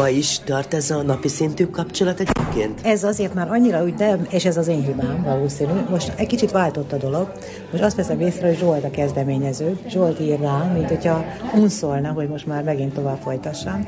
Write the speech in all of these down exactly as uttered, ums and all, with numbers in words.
Ma is tart ez a napi szintű kapcsolat egyébként? Ez azért már annyira úgy nem, és ez az én hibám valószínű. Most egy kicsit váltott a dolog. Most azt veszem észre, hogy Zsolt a kezdeményező. Zsolt ír rám, mint hogyha unszolna, hogy most már megint tovább folytassam.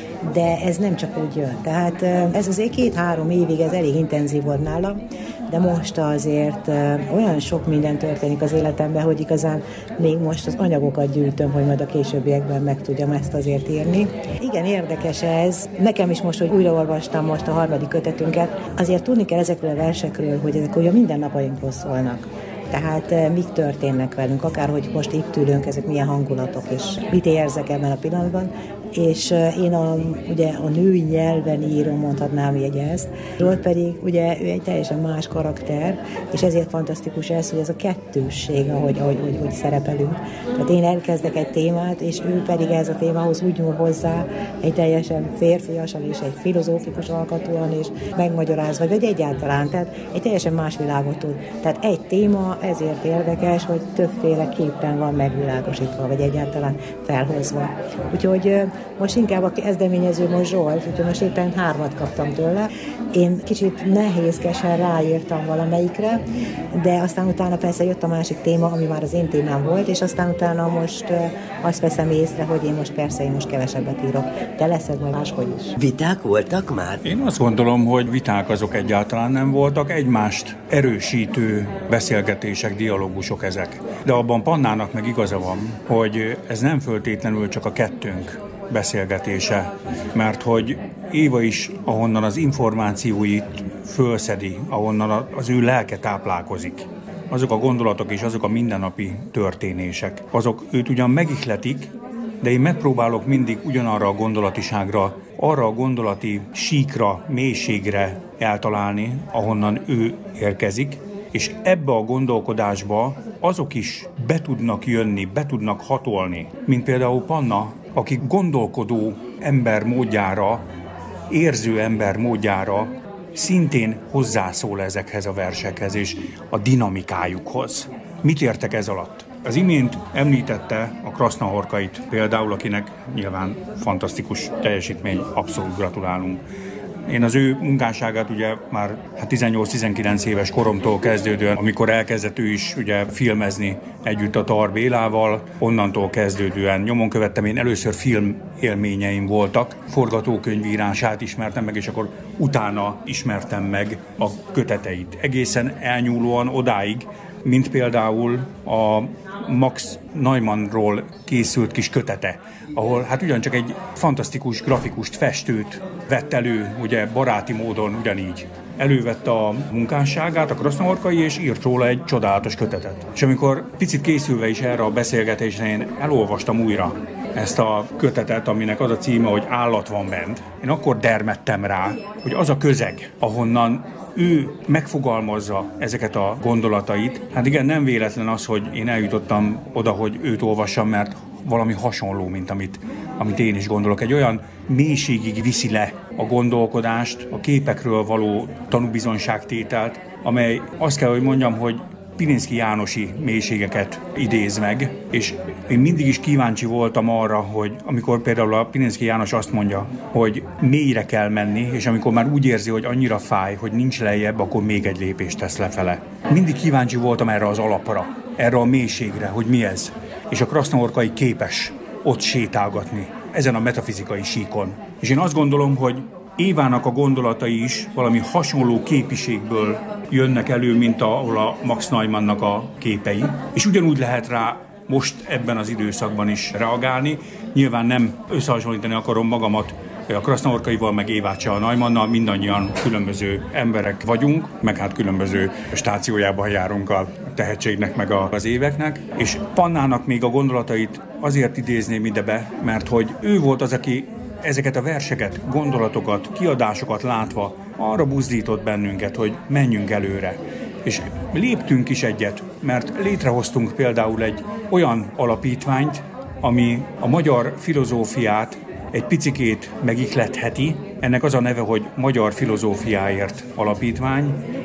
De ez nem csak úgy jön. Tehát ez azért két-három évig ez elég intenzív volt nála, de most azért olyan sok minden történik az életemben, hogy igazán még most az anyagokat gyűjtöm, hogy majd a későbbiekben meg tudjam ezt azért írni. Igen, érdekes ez. Nekem is most, hogy újraolvastam most a harmadik kötetünket, azért tudni kell ezekről a versekről, hogy ezek ugye minden napainkról szólnak. Tehát mik történnek velünk, akár hogy most itt ülünk, ezek milyen hangulatok, és mit érzek ebben a pillanatban. És én a, ugye a női nyelven írom, mondhatnám így ezt. Zsolt pedig ugye ő egy teljesen más karakter, és ezért fantasztikus ez, hogy ez a kettősség, ahogy, ahogy, ahogy, ahogy szerepelünk. Tehát én elkezdek egy témát, és ő pedig ez a témához úgy nyúl hozzá, egy teljesen férfiasan és egy filozófikus alkatúan, és megmagyarázva, vagy egyáltalán, tehát egy teljesen más világot tud. Tehát egy téma ezért érdekes, hogy többféle képen van megvilágosítva, vagy egyáltalán felhozva. Úgyhogy most inkább a kezdeményező most Zsolt, úgyhogy most éppen hármat kaptam tőle. Én kicsit nehézkesen ráírtam valamelyikre, de aztán utána persze jött a másik téma, ami már az én témám volt, és aztán utána most azt veszem észre, hogy én most persze én most kevesebbet írok, de lesz ez majd máshogy is. Viták voltak már? Én azt gondolom, hogy viták azok egyáltalán nem voltak, egymást erősítő beszélgetések, dialógusok ezek. De abban Pannának meg igaza van, hogy ez nem föltétlenül csak a kettőnk beszélgetése, mert hogy Éva is, ahonnan az információit fölszedi, ahonnan az ő lelke táplálkozik, azok a gondolatok és azok a mindennapi történések, azok őt ugyan megihletik, de én megpróbálok mindig ugyanarra a gondolatiságra, arra a gondolati síkra, mélységre eltalálni, ahonnan ő érkezik, és ebbe a gondolkodásba azok is be tudnak jönni, be tudnak hatolni, mint például Panna, aki gondolkodó ember módjára, érző ember módjára szintén hozzászól ezekhez a versekhez és a dinamikájukhoz. Mit értek ez alatt? Az imént említette a Krasznahorkait például, akinek nyilván fantasztikus teljesítmény, abszolút gratulálunk. Én az ő munkásságát ugye már hát tizennyolc-tizenkilenc éves koromtól kezdődően, amikor elkezdett ő is ugye filmezni együtt a Tar Bélával, onnantól kezdődően nyomon követtem, én először film élményeim voltak, forgatókönyvírását ismertem meg, és akkor utána ismertem meg a köteteit. Egészen elnyúlóan odáig, mint például a Max Neumannról készült kis kötete, ahol hát ugyancsak egy fantasztikus grafikust, festőt vett elő, ugye baráti módon ugyanígy. Elővette a munkásságát, a Krasznahorkai, és írt róla egy csodálatos kötetet. És amikor picit készülve is erre a beszélgetésre, én elolvastam újra ezt a kötetet, aminek az a címe, hogy Állat van bent. Én akkor dermedtem rá, hogy az a közeg, ahonnan ő megfogalmazza ezeket a gondolatait. Hát igen, nem véletlen az, hogy én eljutottam oda, hogy őt olvassam, mert valami hasonló, mint amit, amit én is gondolok. Egy olyan mélységig viszi le a gondolkodást, a képekről való tanúbizonyságtételt, amely azt kell, hogy mondjam, hogy Pilinszky Jánosi mélységeket idéz meg, és én mindig is kíváncsi voltam arra, hogy amikor például a Pilinszky János azt mondja, hogy mélyre kell menni, és amikor már úgy érzi, hogy annyira fáj, hogy nincs lejjebb, akkor még egy lépést tesz lefele. Mindig kíváncsi voltam erre az alapra, erre a mélységre, hogy mi ez. És a Krasznahorkai képes ott sétálgatni, ezen a metafizikai síkon. És én azt gondolom, hogy Évának a gondolatai is valami hasonló képiségből jönnek elő, mint ahol a Max Neumannnak a képei. És ugyanúgy lehet rá most ebben az időszakban is reagálni. Nyilván nem összehasonlítani akarom magamat a Krasznahorkaival, meg Évát se a Neumannal, mindannyian különböző emberek vagyunk, meg hát különböző stációjában járunk a tehetségnek, meg az éveknek. És Pannának még a gondolatait azért idézném ide be, mert hogy ő volt az, aki ezeket a verseket, gondolatokat, kiadásokat látva arra buzdított bennünket, hogy menjünk előre. És léptünk is egyet, mert létrehoztunk például egy olyan alapítványt, ami a magyar filozófiát egy picikét megihletheti. Ennek az a neve, hogy Magyar Filozófiáért Alapítvány,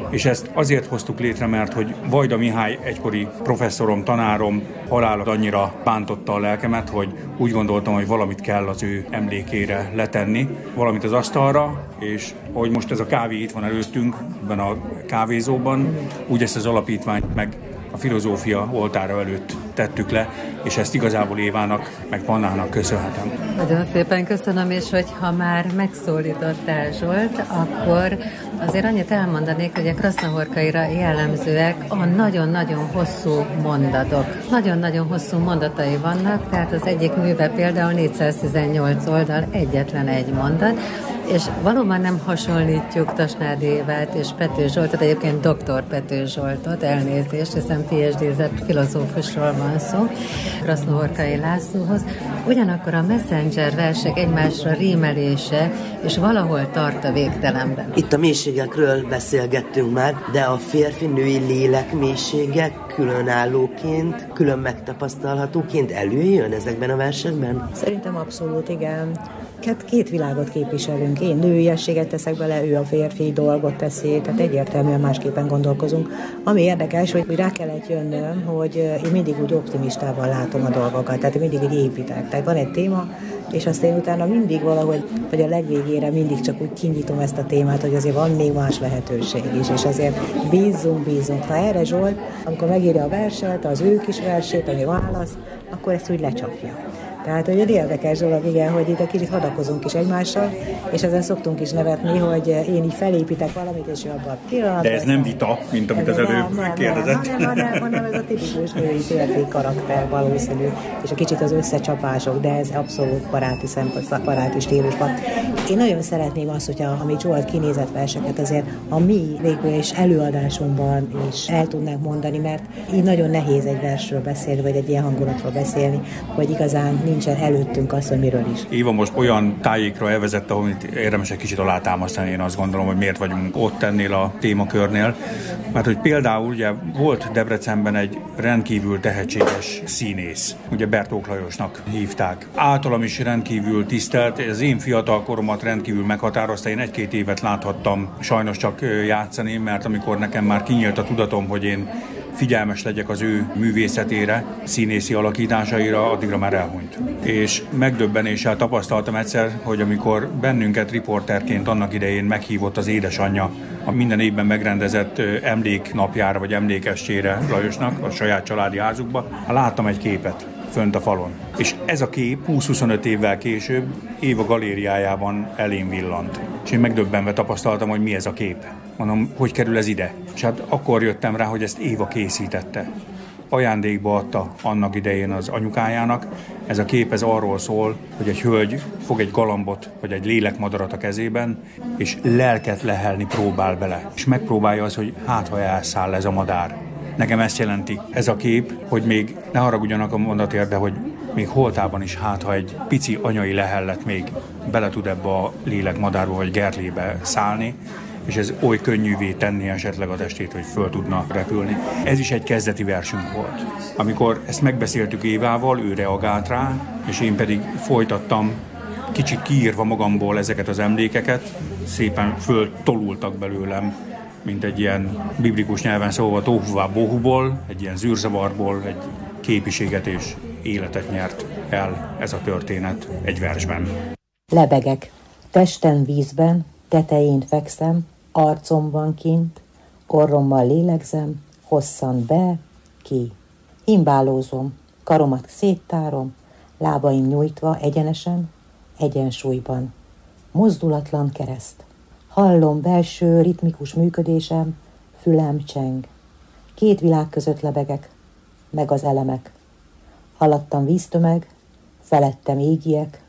És ezt azért hoztuk létre, mert hogy Vajda Mihály egykori professzorom, tanárom halála annyira bántotta a lelkemet, hogy úgy gondoltam, hogy valamit kell az ő emlékére letenni, valamit az asztalra, és hogy most ez a kávé itt van előttünk, ebben a kávézóban, úgy ezt az alapítványt meg a filozófia oltára előtt tettük le, és ezt igazából Évának, meg Pannának köszönhetem. Nagyon szépen köszönöm, és hogyha már megszólítottál, Zsolt, akkor azért annyit elmondanék, hogy a Krasznahorkaira jellemzőek a nagyon-nagyon hosszú mondatok. Nagyon-nagyon hosszú mondatai vannak, tehát az egyik műve például négyszáztizennyolc oldal, egyetlen egy mondat, és valóban nem hasonlítjuk Tasnádi Évát és Pető Zsoltot, egyébként doktor Pető Zsoltot, elnézést, hiszen pé há dé-zett filozófusról van szó, Krasznahorkai Lászlóhoz. Ugyanakkor a messenger versek egymásra rímelése, és valahol tart a végtelenben. Itt a mélységekről beszélgettünk már, de a férfi-női lélek mélysége különállóként, külön megtapasztalhatóként előjön ezekben a versekben? Szerintem abszolút igen. Két, két világot képviselünk. Én nőiességet teszek bele, ő a férfi dolgot teszi, tehát egyértelműen másképpen gondolkozunk. Ami érdekes, hogy rá kellett jönnöm, hogy én mindig úgy optimistával látom a dolgokat, tehát mindig így építek. Tehát van egy téma, és azt én utána mindig valahogy, vagy a legvégére mindig csak úgy kinyitom ezt a témát, hogy azért van még más lehetőség is, és azért bízzunk, bízzunk. Ha erre Zsolt, amikor megírja a verset, az ő kis versét, ami válasz, akkor ezt úgy lecsapja. Tehát, hogy egy érdekes dolog, igen, hogy itt egy kicsit hadakozunk is egymással, és ezen szoktunk is nevetni, hogy én így felépítek valamit, és ő abban a pillanatban... De ez nem vita, mint amit az előbb kérdezett. Nem, hanem, hanem, hanem ez a tipikus női férfi karakter valószínű, és a kicsit az összecsapások, de ez abszolút baráti szempont, baráti stílusban. Én nagyon szeretném azt, hogyha amit Zsolt kinézett verseket, azért a mi végül is előadásunkban is el tudnánk mondani, mert így nagyon nehéz egy versről beszélni, vagy egy ilyen hangulatról beszélni, hogy igazán nincsen előttünk az, hogy miről is. Éva most olyan tájékra elvezette, amit érdemes egy kicsit alátámasztani, én azt gondolom, hogy miért vagyunk ott ennél a témakörnél. Mert hogy például ugye volt Debrecenben egy rendkívül tehetséges színész, ugye Bertók Lajosnak hívták. Általam is rendkívül tisztelt, az én fiatal koromat rendkívül meghatározta, én egy-két évet láthattam sajnos csak játszani, mert amikor nekem már kinyílt a tudatom, hogy én figyelmes legyek az ő művészetére, színészi alakításaira, addigra már elhunyt. És megdöbbenéssel tapasztaltam egyszer, hogy amikor bennünket riporterként annak idején meghívott az édesanyja a minden évben megrendezett emléknapjára vagy emlékestjére Lajosnak, a saját családi házukba, láttam egy képet fönt a falon. És ez a kép húsz-huszonöt évvel később Éva galériájában elém villant. És én megdöbbenve tapasztaltam, hogy mi ez a kép. Mondom, hogy kerül ez ide? És hát akkor jöttem rá, hogy ezt Éva készítette. Ajándékba adta annak idején az anyukájának. Ez a kép ez arról szól, hogy egy hölgy fog egy galambot, vagy egy lélekmadarat a kezében, és lelket lehelni próbál bele. És megpróbálja az, hogy hát ha elszáll ez a madár. Nekem ezt jelenti ez a kép, hogy még ne haragudjanak a mondatért, de hogy még holtában is hát, ha egy pici anyai lehellet még bele tud ebbe a lélekmadárba vagy gerlébe szállni, és ez oly könnyűvé tenni esetleg a testét, hogy föl tudna repülni. Ez is egy kezdeti versünk volt. Amikor ezt megbeszéltük Évával, ő reagált rá, és én pedig folytattam, kicsit kiírva magamból ezeket az emlékeket, szépen föltolultak belőlem, mint egy ilyen biblikus nyelven szólva tohuvá bohuból, egy ilyen zűrzavarból, egy képiséget és életet nyert el ez a történet egy versben. Lebegek, testen vízben, tetején fekszem, arcomban kint, orrommal lélegzem, hosszan be, ki. Himbálózom, karomat széttárom, lábaim nyújtva egyenesen, egyensúlyban. Mozdulatlan kereszt. Hallom belső ritmikus működésem, fülem cseng. Két világ között lebegek, meg az elemek. Haladtam víztömeg, felettem égiek,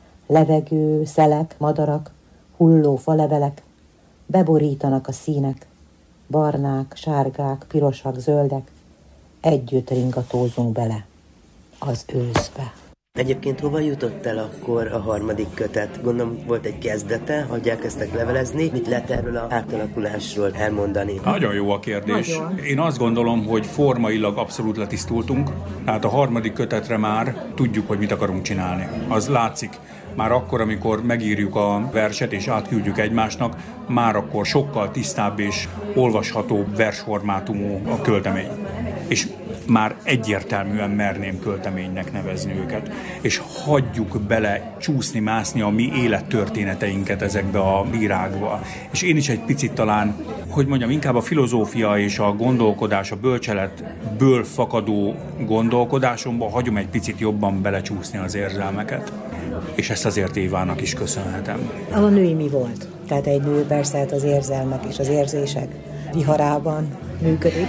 levegő, szelek, madarak, hulló falevelek, beborítanak a színek, barnák, sárgák, pirosak, zöldek, együtt ringatózunk bele az őszbe. Egyébként hova jutott el akkor a harmadik kötet? Gondolom volt egy kezdete, hogy elkezdtek levelezni. Mit lehet erről az átalakulásról elmondani? Nagyon jó a kérdés. Nagyon. Én azt gondolom, hogy formailag abszolút letisztultunk. Tehát a harmadik kötetre már tudjuk, hogy mit akarunk csinálni. Az látszik már akkor, amikor megírjuk a verset és átküldjük egymásnak, már akkor sokkal tisztább és olvashatóbb versformátumú a költemény. És már egyértelműen merném költeménynek nevezni őket. És hagyjuk bele csúszni, mászni a mi élettörténeteinket ezekbe a virágba. És én is egy picit talán, hogy mondjam, inkább a filozófia és a gondolkodás, a bölcseletből fakadó gondolkodásomba hagyom egy picit jobban belecsúszni az érzelmeket. És ezt azért Évának is köszönhetem. A női mi volt? Tehát egy nő persze az érzelmek és az érzések viharában működik,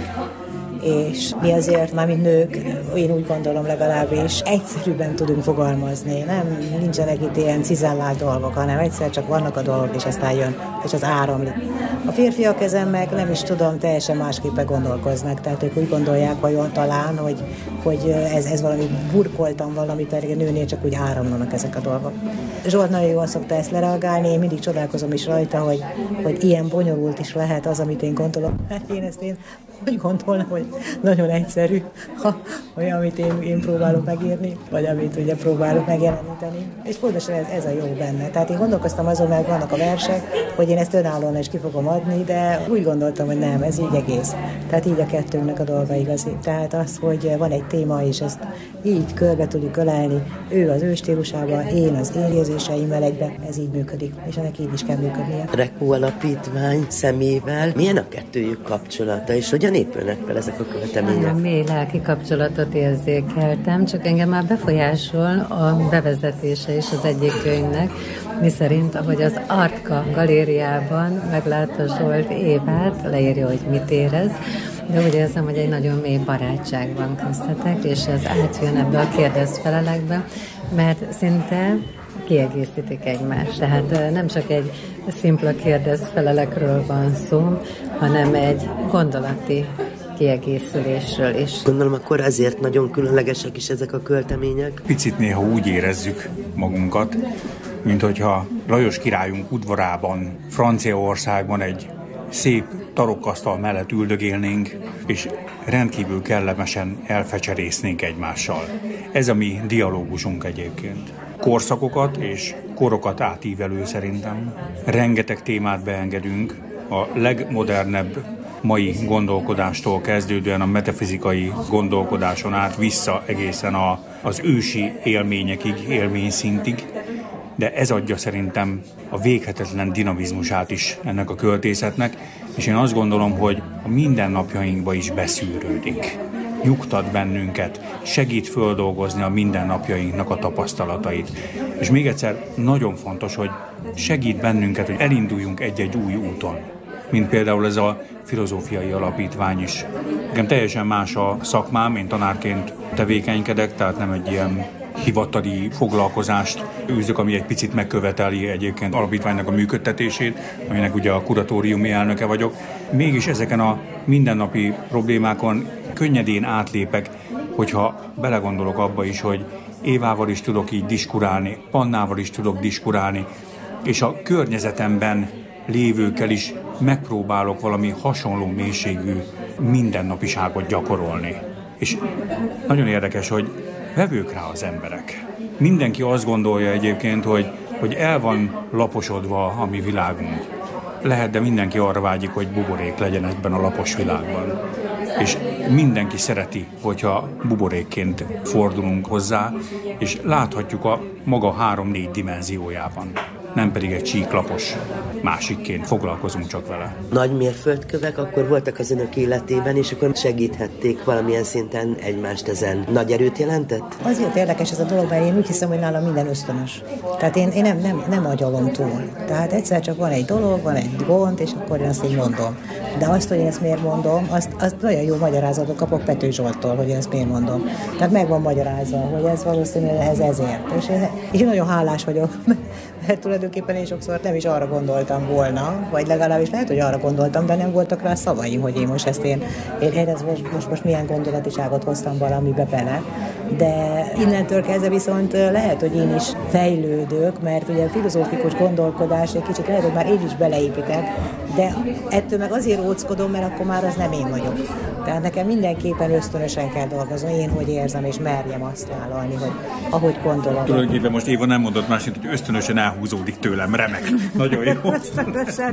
és mi azért, már mint nők, én úgy gondolom legalábbis, egyszerűbben tudunk fogalmazni. Nem, nincsenek itt ilyen cizellált dolgok, hanem egyszer csak vannak a dolgok, és aztán jön, és az áramlik. A férfiak ezen meg nem is tudom, teljesen másképpen gondolkoznak. Tehát ők úgy gondolják vajon talán, hogy, hogy ez, ez valami burkoltam valamit, pedig a nőnél csak úgy áramlanak ezek a dolgok. Zsolt nagyon jól szokta ezt lereagálni, én mindig csodálkozom is rajta, hogy, hogy ilyen bonyolult is lehet az, amit én gondolok. Én ezt én úgy gondolom, hogy nagyon egyszerű, ha olyan, amit én, én próbálok megírni, vagy amit ugye próbálok megjeleníteni. És pontosan ez, ez a jó benne. Tehát én gondolkoztam azon, mert vannak a versek, hogy én ezt önállóan is ki fogom adni, de úgy gondoltam, hogy nem, ez így egész. Tehát így a kettőnknek a dolga igazi. Tehát az, hogy van egy téma, és ezt így körbe tudjuk ölelni, ő az ő stílusában, én az én érzéseimmel egyben, ez így működik, és ennek így is kell működnie. Rekó Alapítvány szemével milyen a kettőjük kapcsolata, és hogyan épülnek fel ezek a költemények? Nagyon mély lelki kapcsolatot érzékeltem, csak engem már befolyásol a bevezetése is az egyik könyvnek, miszerint, ahogy az Artka galériában meglátta Zsolt Évát, leírja, hogy mit érez, de úgy érzem, hogy egy nagyon mély barátság van köztetek, és ez átjön ebbe a kérdezfelelekbe, mert szinte kiegészítik egymást. Tehát nem csak egy szimpla kérdezfelelekről van szó, hanem egy gondolati kiegészülésről is. Gondolom, akkor azért nagyon különlegesek is ezek a költemények. Picit néha úgy érezzük magunkat, mint hogyha Lajos királyunk udvarában, Franciaországban egy szép tarokkasztal mellett üldögélnénk, és rendkívül kellemesen elfecserésznénk egymással. Ez a mi dialógusunk egyébként. Korszakokat és korokat átívelő szerintem. Rengeteg témát beengedünk, a legmodernebb mai gondolkodástól kezdődően a metafizikai gondolkodáson át vissza egészen a, az ősi élményekig, élményszintig, de ez adja szerintem a véghetetlen dinamizmusát is ennek a költészetnek, és én azt gondolom, hogy a mindennapjainkba is beszűrődik. Nyugtat bennünket, segít földolgozni a mindennapjainknak a tapasztalatait. És még egyszer nagyon fontos, hogy segít bennünket, hogy elinduljunk egy-egy új úton. Mint például ez a filozófiai alapítvány is. Nekem teljesen más a szakmám, én tanárként tevékenykedek, tehát nem egy ilyen hivatali foglalkozást űzök, ami egy picit megköveteli egyébként alapítványnak a működtetését, aminek ugye a kuratóriumi elnöke vagyok. Mégis ezeken a mindennapi problémákon könnyedén átlépek, hogyha belegondolok abba is, hogy Évával is tudok így diskurálni, Pannával is tudok diskurálni, és a környezetemben lévőkkel is megpróbálok valami hasonló mélységű mindennapiságot gyakorolni. És nagyon érdekes, hogy vevők rá az emberek. Mindenki azt gondolja egyébként, hogy, hogy el van laposodva a mi világunk. Lehet, de mindenki arra vágyik, hogy buborék legyen ebben a lapos világban. És mindenki szereti, hogyha buborékként fordulunk hozzá, és láthatjuk a maga három-négy dimenziójában. Nem pedig egy csíklapos másikként foglalkozunk csak vele. Nagy mérföldkövek akkor voltak az önök életében, és akkor segíthették valamilyen szinten egymást ezen. Nagy erőt jelentett? Azért érdekes ez a dolog, mert én úgy hiszem, hogy nálam minden ösztönös. Tehát én, én nem, nem, nem agyalom túl. Tehát egyszer csak van egy dolog, van egy gond, és akkor én azt így mondom. De azt, hogy én ezt miért mondom, azt, azt nagyon jó magyarázatot kapok Pető Zsolttól, hogy én ezt miért mondom. Tehát meg van magyarázva, hogy ez valószínűleg ez ezért. És én, és én nagyon hálás vagyok, mert tulajdonképpen én sokszor nem is arra gondoltam volna, vagy legalábbis lehet, hogy arra gondoltam, de nem voltak rá szavaim, hogy én most ezt én, én, én ezt most, most, most milyen gondolatiságot hoztam valamibe bele. de innentől kezdve viszont lehet, hogy én is fejlődök, mert ugye a filozófikus gondolkodás egy kicsit lehet, hogy már én is beleépítek, de ettől meg azért óckodom, mert akkor már az nem én vagyok. Tehát nekem mindenképpen ösztönösen kell dolgozni, én hogy érzem, és merjem azt vállalni, hogy ahogy gondolom. Tulajdonképpen most Éva nem mondott más, mint hogy ösztönösen elhúzódik tőlem, remek. Nagyon jó. Ösztönösen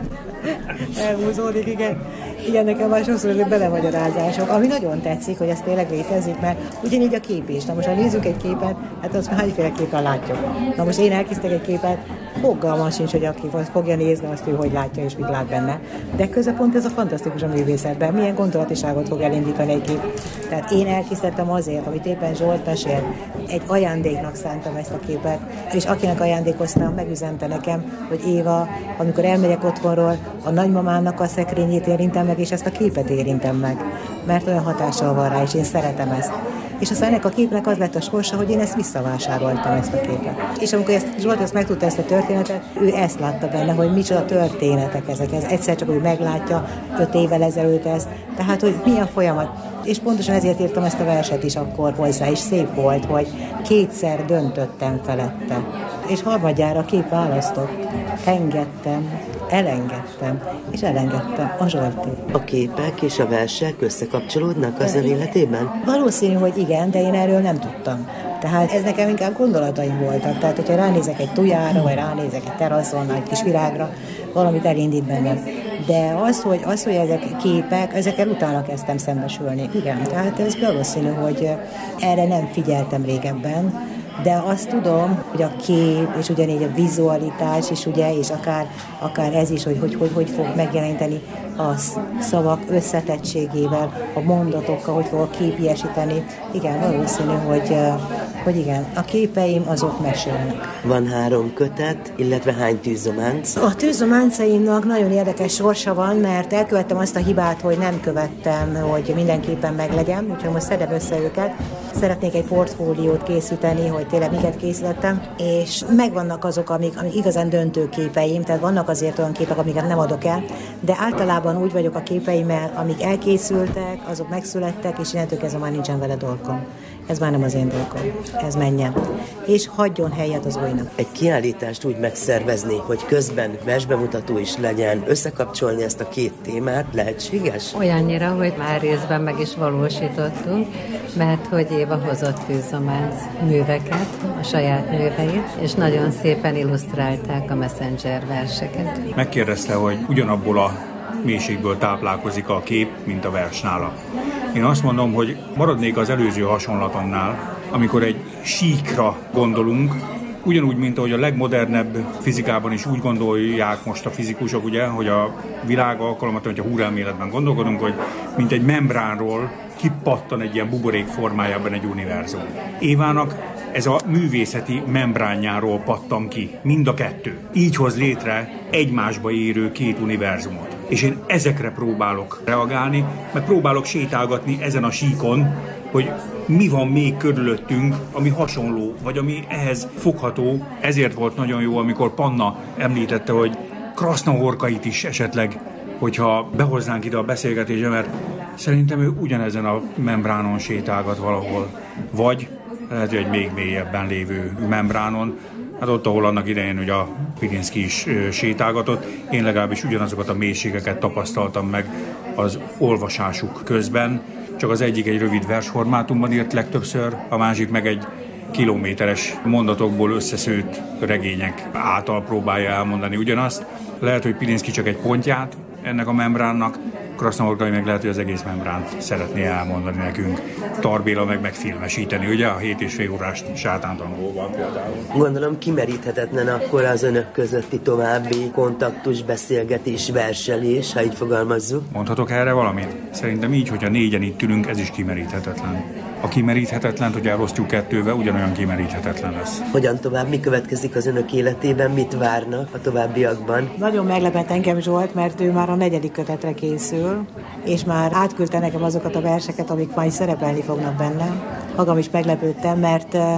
elhúzódik, igen. Igen, nekem már sokszor belemagyarázások, ami nagyon tetszik, hogy ez tényleg létezik, mert ugyanígy a kép is. Na most, ha nézzük egy képet, hát azt hányféleképpen látjuk. Na most én elkészítek egy képet, fogalmam sincs, hogy aki fogja nézni, azt ő hogy látja és mit lát benne. De közben pont ez a fantasztikus a művészetben. Milyen gondolatiságot fog elindítani egy kép. Tehát én elkészítettem azért, amit éppen Zsolt mesél, egy ajándéknak szántam ezt a képet, és akinek ajándékoztam, megüzente nekem, hogy Éva, amikor elmegyek otthonról, a nagymamának a szekrényét érintem meg, és ezt a képet érintem meg, mert olyan hatással van rá, és én szeretem ezt. És aztán ennek a képnek az lett a sorsa, hogy én ezt visszavásároltam, ezt a képet. És amikor ezt, Zsolt ezt megtudta, ezt a történetet, ő ezt látta benne, hogy micsoda történetek ezek. Ez egyszer csak úgy meglátja, öt évvel ezelőtt ezt. Tehát, hogy mi a folyamat. És pontosan ezért írtam ezt a verset is akkor hozzá, és szép volt, hogy kétszer döntöttem felette. És harmadjára a kép választott. Engedtem, elengedtem, és elengedtem a Zsoltit. A képek és a versek összekapcsolódnak az ön életében? Valószínű, hogy igen, de én erről nem tudtam. Tehát ez nekem inkább gondolataim voltak. Tehát, hogyha ránézek egy tujára, vagy ránézek egy teraszon, egy kis virágra, valamit elindít bennem. De az, hogy, az, hogy ezek képek, ezekkel utána kezdtem szembesülni. Igen, tehát ez valószínű, hogy erre nem figyeltem régebben, de azt tudom, hogy a kép, és ugyanígy a vizualitás, és ugye, és akár, akár ez is, hogy hogy, hogy hogy fog megjeleníteni a szavak összetettségével, a mondatokkal, hogy fog a képiesíteni. Igen, valószínű, hogy, hogy igen, a képeim azok mesélnek. Van három kötet, illetve hány tűzománc? A tűzománcaimnak nagyon érdekes sorsa van, mert elkövettem azt a hibát, hogy nem követtem, hogy mindenképpen meglegyen, úgyhogy most szedem össze őket. Szeretnék egy portfóliót készíteni, hogy tényleg miket készítettem, és megvannak azok, amik, amik igazán döntő képeim, tehát vannak azért olyan képek, amiket nem adok el, de általában úgy vagyok a képeimmel, amik elkészültek, azok megszülettek, és innentől kezdve már nincsen vele dolgom. Ez már nem az én dolgom. Ez menjen. És hagyjon helyet az újnak. Egy kiállítást úgy megszervezni, hogy közben versbemutató is legyen, összekapcsolni ezt a két témát, lehetséges? Olyannyira, hogy már részben meg is valósítottunk, mert hogy Éva hozott tűzománc műveket, a saját műveit, és nagyon szépen illusztrálták a Messenger verseket. Megkérdezte, hogy ugyanabból a mélységből táplálkozik a kép, mint a vers nála. Én azt mondom, hogy maradnék az előző hasonlatomnál, amikor egy síkra gondolunk, ugyanúgy, mint ahogy a legmodernebb fizikában is úgy gondolják most a fizikusok, ugye, hogy a világ alkalmat, hogyha húrelméletben gondolkodunk, hogy mint egy membránról kipattan egy ilyen buborék formájában egy univerzum. Évának ez a művészeti membránjáról pattan ki, mind a kettő. Így hoz létre egymásba érő két univerzumot. És én ezekre próbálok reagálni, meg próbálok sétálgatni ezen a síkon, hogy mi van még körülöttünk, ami hasonló, vagy ami ehhez fogható. Ezért volt nagyon jó, amikor Panna említette, hogy Krasznahorkait is esetleg, hogyha behoznánk ide a beszélgetésbe, mert szerintem ő ugyanezen a membránon sétálgat valahol. Vagy lehet, hogy egy még mélyebben lévő membránon, hát ott, ahol annak idején ugye a Pirinszky is sétálgatott, én legalábbis ugyanazokat a mélységeket tapasztaltam meg az olvasásuk közben, csak az egyik egy rövid versformátumban írt legtöbbször, a másik meg egy kilométeres mondatokból összeszőtt regények által próbálja elmondani ugyanazt. Lehet, hogy Pirinszky csak egy pontját ennek a membránnak, Krasznahorkai meg lehet, hogy az egész membránt szeretné elmondani nekünk. Tarbéla meg megfilmesíteni, ugye a hét és fél órás sátántangóban például. Gondolom kimeríthetetlen akkor az önök közötti további kontaktus, beszélgetés, verselés, ha így fogalmazzuk. Mondhatok erre valamit? Szerintem így, hogyha négyen itt ülünk, ez is kimeríthetetlen. A kimeríthetetlent, hogy elosztjuk kettőbe, ugyanolyan kimeríthetetlen lesz. Hogyan tovább? Mi következik az önök életében? Mit várnak a továbbiakban? Nagyon meglepett engem Zsolt, mert ő már a negyedik kötetre készül, és már átküldte nekem azokat a verseket, amik majd szerepelni fognak benne. Magam is meglepődtem, mert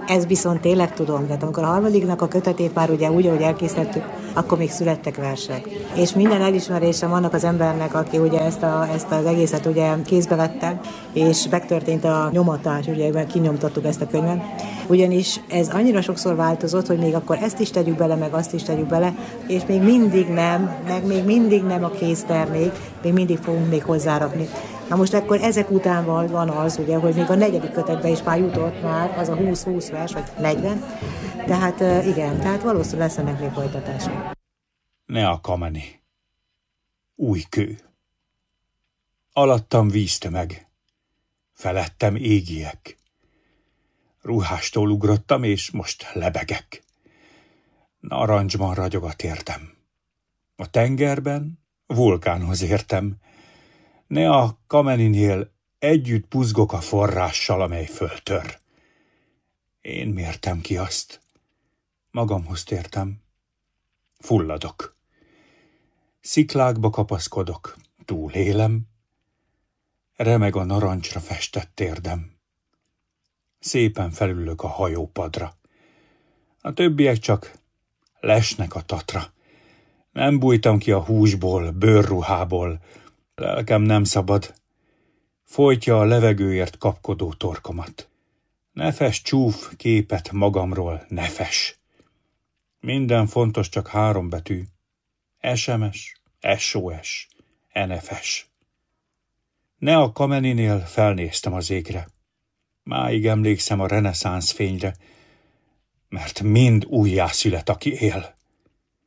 Ez viszont tényleg tudom, tehát amikor a harmadiknak a kötetét már ugye úgy, ahogy elkészítettük, akkor még születtek versek. És minden elismerésem annak az embernek, aki ugye ezt, a, ezt az egészet ugye kézbe vette, és megtörtént a nyomatás, ugye kinyomtattuk ezt a könyvet. Ugyanis ez annyira sokszor változott, hogy még akkor ezt is tegyük bele, meg azt is tegyük bele, és még mindig nem, meg még mindig nem a késztermék, még mindig fogunk még hozzárakni. Na most akkor ezek után van az, ugye, hogy még a negyedik kötetben is már jutott már az a húsz-húsz vers, vagy negyven. Tehát igen, tehát valószínűleg lesz ennek még folytatása. Nea Kameni. Új kő. Alattam víztömeg. Felettem égiek. Ruhástól ugrottam, és most lebegek. Narancsban ragyog a térdem. A tengerben vulkánhoz értem. Nea Kameninél együtt buzgok a forrással, amely föltör. Én mértem ki azt. Magamhoz tértem. Fulladok. Sziklákba kapaszkodok. Túlélem. Remeg a narancsra festett térdem. Szépen felülök a hajópadra. A többiek csak lesnek a tatra. Nem bújtam ki a húsból, bőrruhából. Lelkem nem szabad. Folytja a levegőért kapkodó torkomat. Ne fess csúf képet magamról, ne fess. Minden fontos, csak három betű. es em es, es o es, en ef es. Nea Kameninél felnéztem az égre. Máig emlékszem a reneszánsz fényre, mert mind újjászület, aki él.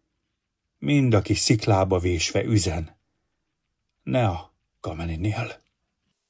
Mind, aki sziklába vésve üzen. Nea Kameninél.